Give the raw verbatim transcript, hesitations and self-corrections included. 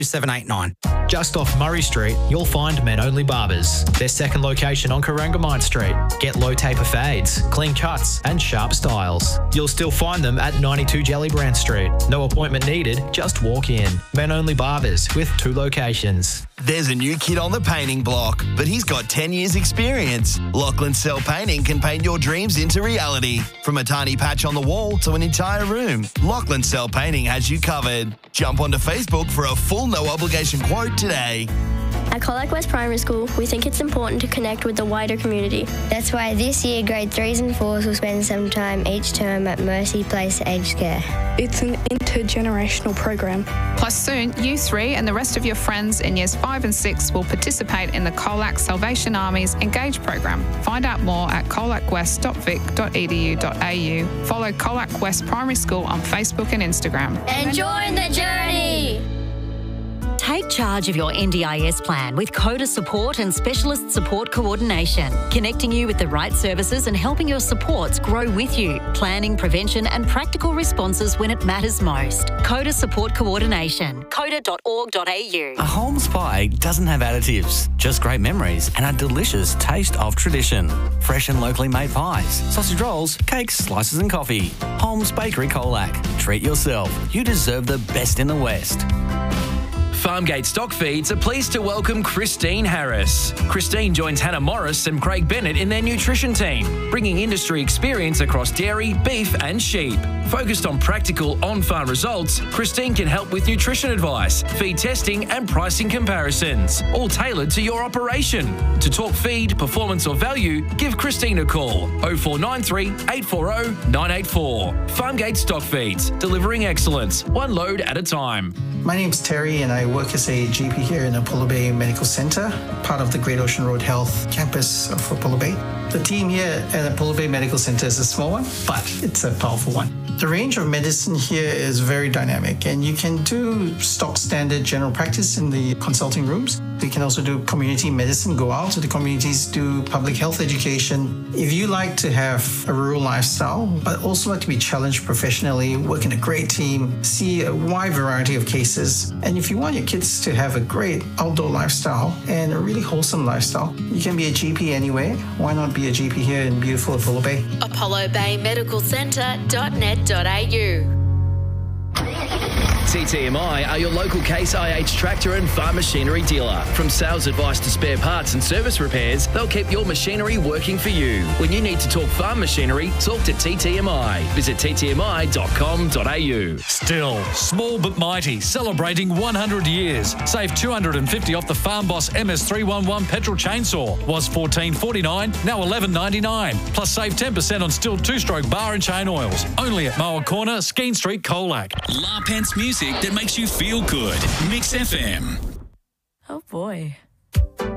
seven eight nine. Just off Murray Street, you'll find Men Only Barbers. Their second location on Corangamite Street. Get low taper fades, clean cuts and sharp styles. You'll still find them at ninety-two Gellibrand Street. No appointment needed, just walk in. Men Only Barbers with two locations. There's a new kid on the painting block, but he's got ten years experience. Lachlan Cell Painting can paint your dreams into reality. From a tiny patch on the wall to an entire room, Lachlan Cell Painting has you covered. Jump onto Facebook for a full no-obligation quote today. At Colac West Primary School, we think it's important to connect with the wider community. That's why this year grade threes and fours will spend some time each term at Mercy Place Aged Care. It's an intergenerational program. Plus soon, you three and the rest of your friends in years five and six will participate in the Colac Salvation Army's Engage program. Find out more at colac west dot vic dot e d u dot a u. Follow Colac West Primary School on Facebook and Instagram. Enjoy the journey! Take charge of your N D I S plan with CODA support and specialist support coordination, connecting you with the right services and helping your supports grow with you, planning, prevention and practical responses when it matters most. CODA support coordination, coda dot org dot a u. A Holmes pie doesn't have additives, just great memories and a delicious taste of tradition. Fresh and locally made pies, sausage rolls, cakes, slices and coffee. Holmes Bakery Colac. Treat yourself. You deserve the best in the West. Farmgate Stock Feeds are pleased to welcome Christine Harris. Christine joins Hannah Morris and Craig Bennett in their nutrition team, bringing industry experience across dairy, beef and sheep. Focused on practical on-farm results, Christine can help with nutrition advice, feed testing and pricing comparisons, all tailored to your operation. To talk feed, performance or value, give Christine a call oh four nine three, eight four oh, nine eight four. Farmgate Stock Feeds, delivering excellence, one load at a time. My name's Terry and I work as a G P here in Apollo Bay Medical Centre, part of the Great Ocean Road Health campus of Apollo Bay. The team here at Apollo Bay Medical Centre is a small one, but it's a powerful one. The range of medicine here is very dynamic and you can do stock standard general practice in the consulting rooms. We can also do community medicine, go out to the communities, do public health education. If you like to have a rural lifestyle, but also like to be challenged professionally, work in a great team, see a wide variety of cases, and if you want your kids to have a great outdoor lifestyle and a really wholesome lifestyle, you can be a G P anywhere. Why not be a G P here in beautiful Apollo Bay? apollo bay medical centre dot net dot a u. T T M I are your local Case I H tractor and farm machinery dealer. From sales advice to spare parts and service repairs, they'll keep your machinery working for you. When you need to talk farm machinery, talk to T T M I. Visit t t m i dot com dot a u. Still, small but mighty, celebrating one hundred years. Save two hundred fifty off the Farm Boss M S three eleven petrol chainsaw. Was fourteen forty-nine, now eleven ninety-nine. Plus save ten percent on Stihl two-stroke bar and chain oils. Only at Moa Corner, Skeen Street, Colac. La Pence music that makes you feel good. Mix F M. Oh boy.